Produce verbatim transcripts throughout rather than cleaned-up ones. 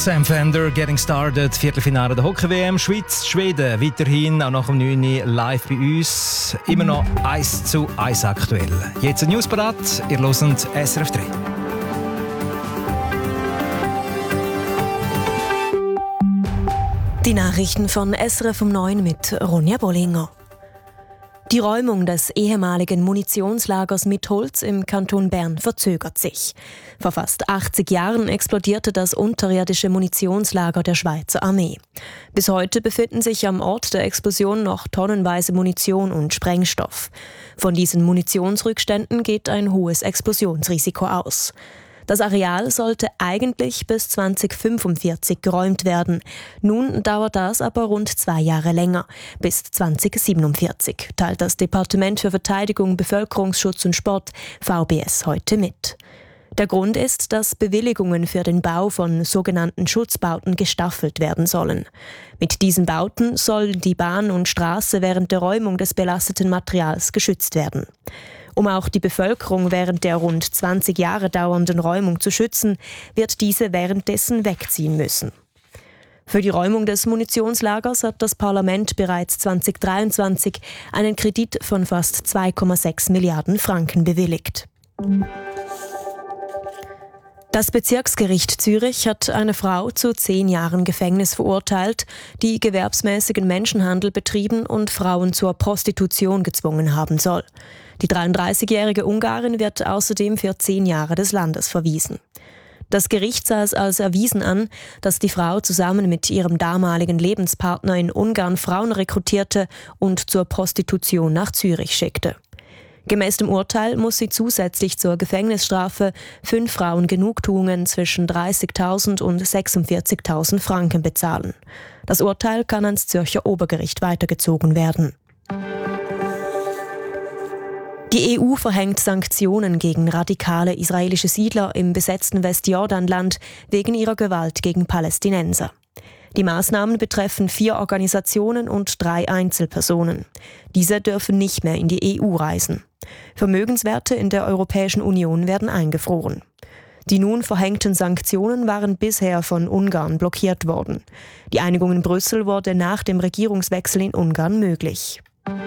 Sam Fender, Getting Started, Viertelfinale der Hockey-W M, Schweiz, Schweden, weiterhin auch nach dem neun Uhr live bei uns, immer noch eins zu eins aktuell. Jetzt ein Newsparat, ihr hört S R F drei. Die Nachrichten von S R F um neun mit Ronja Bollinger. Die Räumung des ehemaligen Munitionslagers Mitholz im Kanton Bern verzögert sich. Vor fast achtzig Jahren explodierte das unterirdische Munitionslager der Schweizer Armee. Bis heute befinden sich am Ort der Explosion noch tonnenweise Munition und Sprengstoff. Von diesen Munitionsrückständen geht ein hohes Explosionsrisiko aus. Das Areal sollte eigentlich bis zwanzig fünfundvierzig geräumt werden. Nun dauert das aber rund zwei Jahre länger, bis zwanzig siebenundvierzig, teilt das Departement für Verteidigung, Bevölkerungsschutz und Sport V B S heute mit. Der Grund ist, dass Bewilligungen für den Bau von sogenannten Schutzbauten gestaffelt werden sollen. Mit diesen Bauten sollen die Bahn und Straße während der Räumung des belasteten Materials geschützt werden. Um auch die Bevölkerung während der rund zwanzig Jahre dauernden Räumung zu schützen, wird diese währenddessen wegziehen müssen. Für die Räumung des Munitionslagers hat das Parlament bereits zwanzig dreiundzwanzig einen Kredit von fast zwei Komma sechs Milliarden Franken bewilligt. Das Bezirksgericht Zürich hat eine Frau zu zehn Jahren Gefängnis verurteilt, die gewerbsmäßigen Menschenhandel betrieben und Frauen zur Prostitution gezwungen haben soll. Die dreiunddreißigjährige Ungarin wird außerdem für zehn Jahre des Landes verwiesen. Das Gericht sah es als erwiesen an, dass die Frau zusammen mit ihrem damaligen Lebenspartner in Ungarn Frauen rekrutierte und zur Prostitution nach Zürich schickte. Gemäß dem Urteil muss sie zusätzlich zur Gefängnisstrafe fünf Frauen Genugtuungen zwischen dreißigtausend und sechsundvierzigtausend Franken bezahlen. Das Urteil kann ans Zürcher Obergericht weitergezogen werden. Die E U verhängt Sanktionen gegen radikale israelische Siedler im besetzten Westjordanland wegen ihrer Gewalt gegen Palästinenser. Die Maßnahmen betreffen vier Organisationen und drei Einzelpersonen. Diese dürfen nicht mehr in die E U reisen. Vermögenswerte in der Europäischen Union werden eingefroren. Die nun verhängten Sanktionen waren bisher von Ungarn blockiert worden. Die Einigung in Brüssel wurde nach dem Regierungswechsel in Ungarn möglich.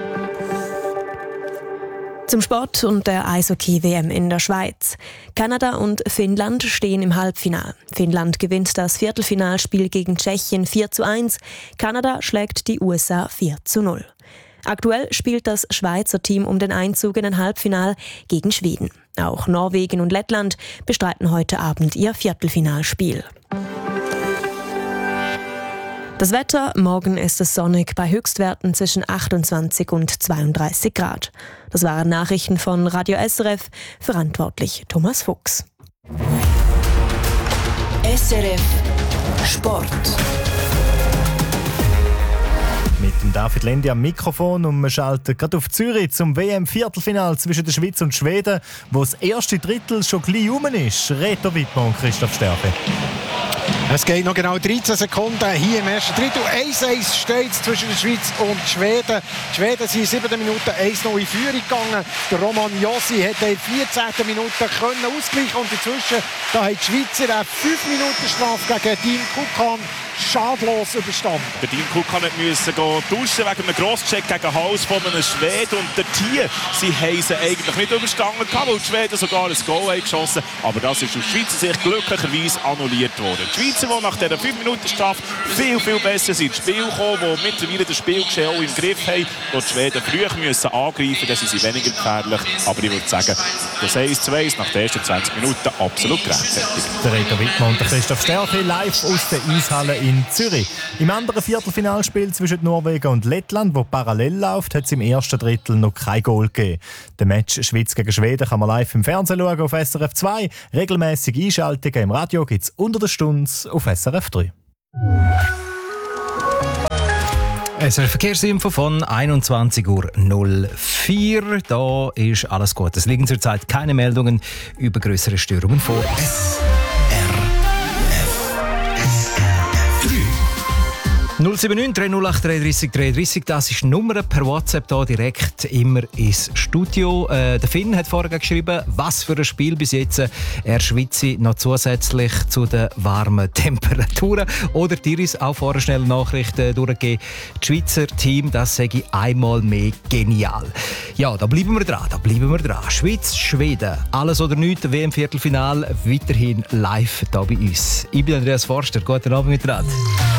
Zum Sport und der Eishockey-W M in der Schweiz. Kanada und Finnland stehen im Halbfinale. Finnland gewinnt das Viertelfinalspiel gegen Tschechien vier zu eins. Kanada schlägt die U S A vier zu null. Aktuell spielt das Schweizer Team um den Einzug in ein Halbfinale gegen Schweden. Auch Norwegen und Lettland bestreiten heute Abend ihr Viertelfinalspiel. Das Wetter: Morgen ist es sonnig bei Höchstwerten zwischen achtundzwanzig und zweiunddreißig Grad. Das waren Nachrichten von Radio S R F, verantwortlich Thomas Fuchs. S R F Sport. Mit dem David Lendi am Mikrofon und wir schalten gerade auf Zürich zum W M-Viertelfinale zwischen der Schweiz und Schweden, wo das erste Drittel schon gleich rum ist. Reto Wittmann und Christoph Stärke. Es geht noch genau dreizehn Sekunden hier im ersten Drittel. eins eins steht es zwischen der Schweiz und Schweden. Die Schweden sind in sieben Minuten eins null in Führung gegangen. Der Roman Josi hat in vierzehnten Minuten können ausgleichen und inzwischen da hat die Schweizer eine fünf Minuten Strafe gegen Dean Kukan schadlos überstanden. Der Dean Kukan musste duschen wegen einem Crosscheck gegen Hals von einem Schweden. Und der Tier, sie haben sie eigentlich nicht überstanden, weil die Schweden sogar ein Goal haben geschossen. Aber das ist aus Schweizer Sicht glücklicherweise annulliert worden. Die Schweizer, die nach dieser fünf Minuten Strafe viel, viel besser sind ins Spiel gekommen, die mittlerweile das Spielgeschehen auch im Griff haben, wo die Schweden früh müssen angreifen, dann sind sie weniger gefährlich. Aber ich würde sagen, das eins zu eins nach den ersten zwanzig Minuten absolut gerechtfertigt. Der Reto Wittmann und der Christoph Stärke live aus der Eishalle in Zürich. Im anderen Viertelfinalspiel zwischen Norwegen und Lettland, das parallel läuft, hat es im ersten Drittel noch kein Goal gegeben. Den Match Schweiz gegen Schweden kann man live im Fernsehen schauen auf S R F zwei. Regelmäßige Einschaltungen im Radio gibt es unter der Stunde auf S R F drei. Es ist ein Verkehrsinfo von einundzwanzig Uhr null vier. Da ist alles gut. Es liegen zurzeit keine Meldungen über größere Störungen vor. S R F. S R F drei. null sieben neun drei null acht drei drei drei drei, das ist die Nummer per WhatsApp hier direkt immer ins Studio. Äh, der Finn hat vorher geschrieben, was für ein Spiel bis jetzt. Er schwitze noch zusätzlich zu den warmen Temperaturen. Oder Tiris auch vorher schnell Nachrichten durchgegeben. Das Schweizer Team, das sage ich einmal mehr genial. Ja, da bleiben wir dran, da bleiben wir dran. Schweiz, Schweden, alles oder nichts, W M-Viertelfinale, weiterhin live hier bei uns. Ich bin Andreas Forster, guten Abend miteinander.